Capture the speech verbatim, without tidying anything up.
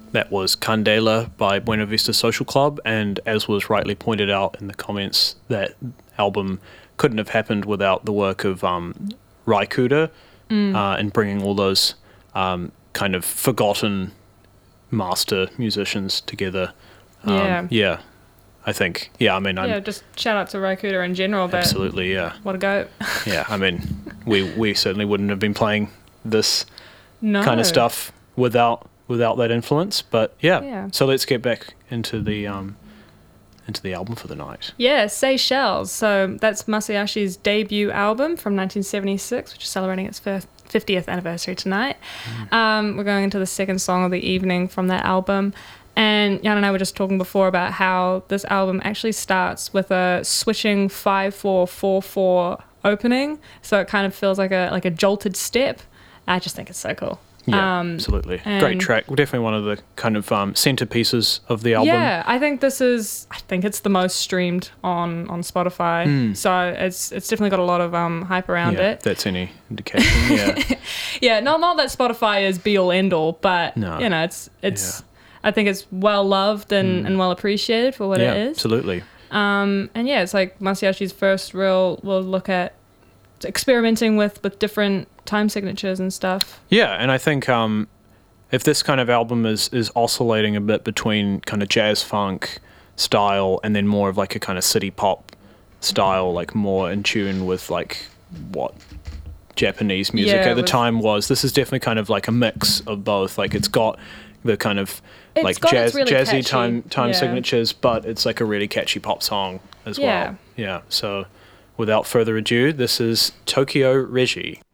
that was Candela by Buena Vista Social Club, and as was rightly pointed out in the comments, that album couldn't have happened without the work of um, Rai Kuda mm. uh, and bringing all those um, kind of forgotten master musicians together. Um, yeah. Yeah. I think, yeah, I mean... I'm, yeah, just shout out to Rai Kuda in general. But absolutely, yeah. What a go. Yeah, I mean, we we certainly wouldn't have been playing this no. kind of stuff without without that influence. But yeah, yeah. so let's get back into the um, into the album for the night. Yeah, Seychelles. So that's Masayashi's debut album from nineteen seventy-six, which is celebrating its fiftieth anniversary tonight. Mm. Um, we're going into the second song of the evening from that album. And Jan and I were just talking before about how this album actually starts with a switching five four four four opening, so it kind of feels like a like a jolted step. I just think it's so cool. Yeah, um, absolutely. Great track. Definitely one of the kind of um, centerpieces of the album. Yeah, I think this is. I think it's the most streamed on, on Spotify. Mm. So it's it's definitely got a lot of um, hype around yeah, it. If that's any indication. Yeah. yeah. Not not that Spotify is be all end all, but no. you know, it's it's. Yeah. I think it's well loved and, mm. and well appreciated for what yeah, it is. Absolutely. Um, and yeah, it's like Masayashi's first real real look at experimenting with, with different time signatures and stuff. Yeah, and I think um, if this kind of album is, is oscillating a bit between kind of jazz funk style and then more of like a kind of city pop style, like more in tune with like what Japanese music yeah, at the was, time was, this is definitely kind of like a mix of both. Like it's got the kind of it's like got jazz, really jazzy catchy. time time yeah. signatures, but it's like a really catchy pop song as yeah. well. Yeah. So without further ado, this is Tokyo Reggie.